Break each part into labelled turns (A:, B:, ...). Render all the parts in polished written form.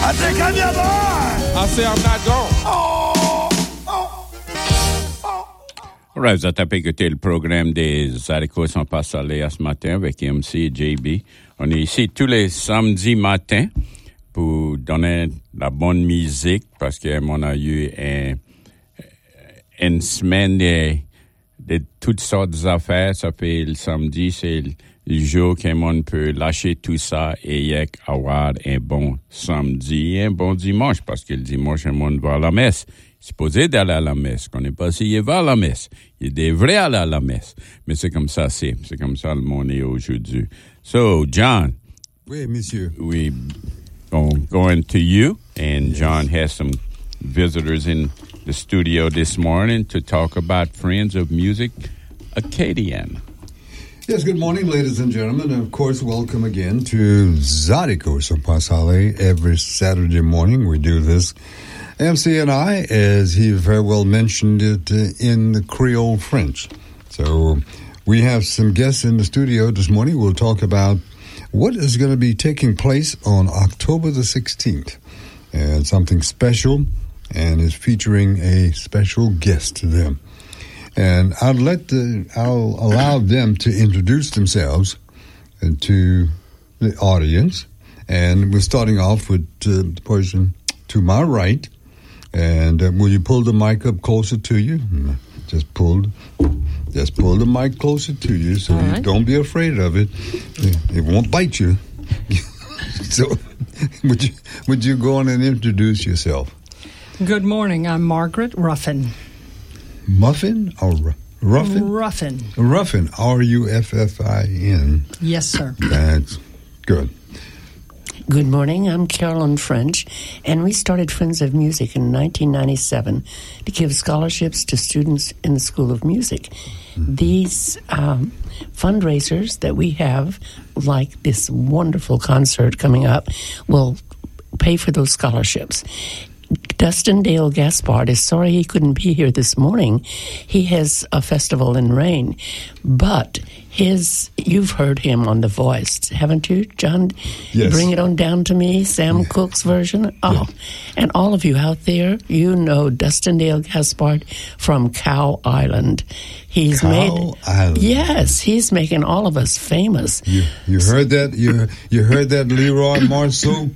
A: I think I'm your boy.
B: I say I'm not gone.
C: All right, vous avez écouté le programme des haricots sont pas salés ce matin avec MC et JB. On est ici tous les samedis matins pour donner la bonne musique parce qu'on a eu une semaine de toutes sortes d'affaires. Ça fait le samedi, c'est le jour qu'on peut lâcher tout ça et avoir un bon samedi et un bon dimanche parce que le dimanche, le monde va à la messe. Supposé d'aller à la messe, qu'on n'est pas si il va à la messe. Il devrait aller à la messe. Mais c'est comme ça, c'est comme ça le monde est aujourd'hui. So, John.
D: Oui, monsieur.
C: We going to you, and John has some visitors in the studio this morning to talk about Friends of Music Acadiana.
D: Yes, good morning, ladies and gentlemen. And of course, welcome again to Zydeco Pasale. Every Saturday morning we do this. MC and I, as he very well mentioned it in the Creole French. So we have some guests in the studio this morning. We'll talk about what is going to be taking place on October the 16th. And something special, and is featuring a special guest to them. And I'll allow them to introduce themselves to the audience. And we're starting off with the person to my right. And will you pull the mic up closer to you? Just pull the mic closer to you, so you don't be afraid of it. It won't bite you. So, would you go on and introduce yourself?
E: Good morning. I'm Margaret Ruffin.
D: Muffin or Ruffin?
E: Ruffin.
D: Ruffin. R-U-F-F-I-N.
E: Yes, sir.
D: That's good.
F: Good morning, I'm Carolyn French, and we started Friends of Music in 1997 to give scholarships to students in the School of Music. These fundraisers that we have, like this wonderful concert coming up, will pay for those scholarships. Dustin Dale Gaspard is sorry he couldn't be here this morning. He has a festival in Rain, but you've heard him on The Voice, haven't you, John?
D: Yes.
F: Bring It On Down to Me, Sam Cooke's version. Oh, yeah. And all of you out there, you know Dustin Dale Gaspard from Cow Island. He's
D: Island.
F: Yes, he's making all of us famous.
D: You heard that? You heard that, Leroy Marceau?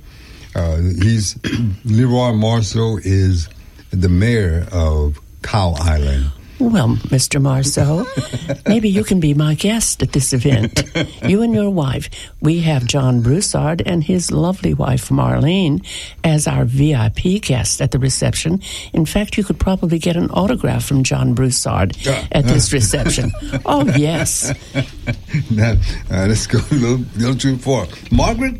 D: Leroy Marceau is the mayor of Cow Island.
F: Well, Mr. Marceau, maybe you can be my guest at this event. You and your wife. We have John Broussard and his lovely wife, Marlene, as our VIP guests at the reception. In fact, you could probably get an autograph from John Broussard at this reception. Oh, yes.
D: Let's go a little too far. Margaret,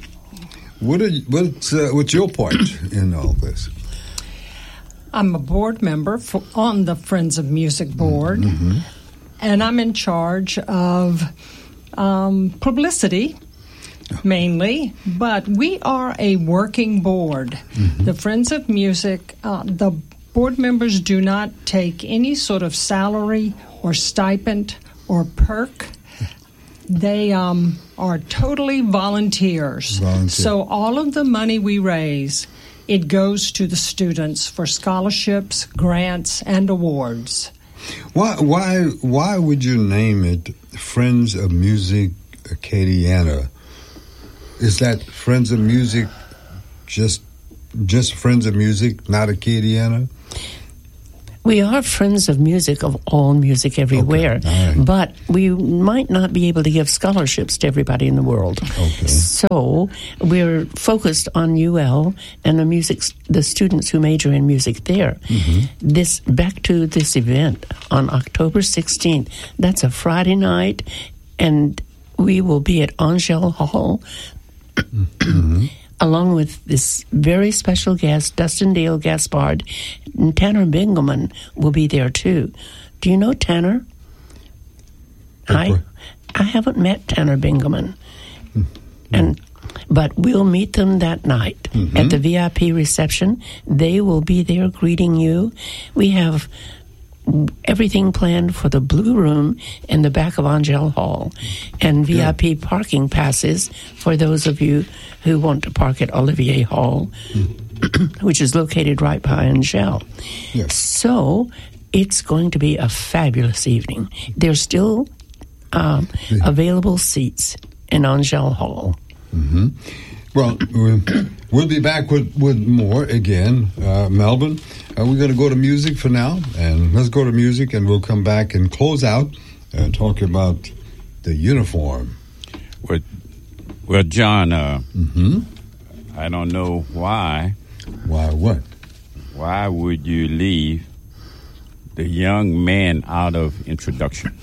D: what's your part in all this?
E: I'm a board member on the Friends of Music board, and I'm in charge of publicity, mainly, but we are a working board. The Friends of Music, the board members do not take any sort of salary or stipend or perk. They are totally volunteers. So all of the money we raise, it goes to the students for scholarships, grants, and awards.
D: Why would you name it Friends of Music Acadiana? Is that Friends of Music just Friends of Music, not Acadiana?
F: We are Friends of Music, of all music everywhere, but we might not be able to give scholarships to everybody in the world. Okay. So we're focused on UL and the students who major in music there. Back to this event on October 16th. That's a Friday night, and we will be at Angel Hall. Along with this very special guest, Dustin Dale Gaspard, and Tanner Bingaman will be there too. Do you know Tanner? I haven't met Tanner Bingaman, but we'll meet them that night at the VIP reception. They will be there greeting you. We have everything planned for the Blue Room in the back of Angel Hall, and VIP parking passes for those of you who want to park at Olivier Hall, which is located right by Angel.
D: Yes.
F: So it's going to be a fabulous evening. There's still available seats in Angel Hall.
D: Mm-hmm. Well, we'll be back with more again, Melvin. We're going to go to music for now, and let's go to music, and we'll come back and close out and talk about the uniform.
C: Well, John, I don't know why.
D: Why what?
C: Why would you leave the young man out of introduction?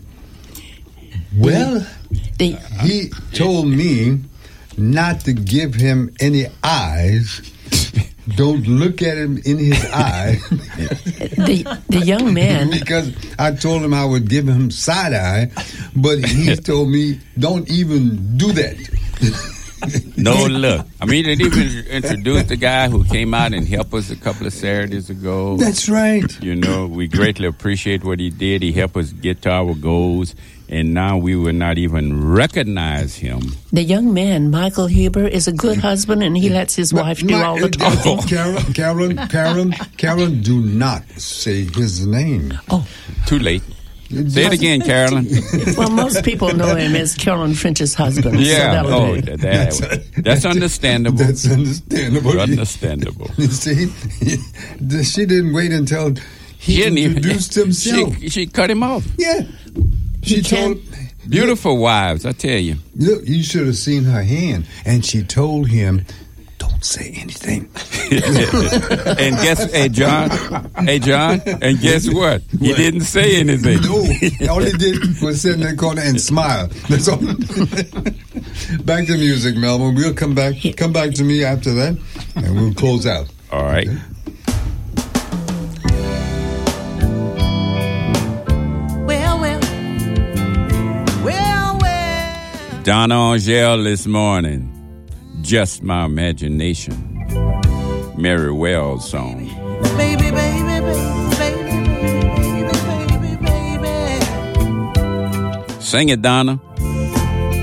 D: Well, he told me not to give him any eyes. Don't look at him in his eye.
F: The young man...
D: Because I told him I would give him side eye, but he told me, don't even do that.
C: No, look. I mean, they even introduced the guy who came out and helped us a couple of Saturdays ago.
D: That's right.
C: You know, we greatly appreciate what he did. He helped us get to our goals. And now we will not even recognize him.
F: The young man, Michael Huber, is a good husband, and he lets his wife do all the talking.
D: Carolyn, do not say his name.
F: Oh,
C: too late. Say it again, Carolyn.
F: Well, most people know him as Carolyn French's husband.
C: Yeah,
F: so
C: that's understandable.
D: That's understandable.
C: Understandable.
D: You see, she didn't wait until he introduced himself.
C: She cut him off.
D: Yeah. She told...
C: Beautiful wives, I tell you.
D: Look, you should have seen her hand. And she told him, don't say anything.
C: And hey, John, and guess what? He didn't say anything.
D: No, all he did was sit in the corner and smile. That's all. Back to music, Melvin. We'll come back to me after that, and we'll close out.
C: All right. Okay. Donna Angel this morning, Just My Imagination, Mary Wells song.
A: Baby, baby, baby, baby, baby, baby, baby.
C: Sing it, Donna.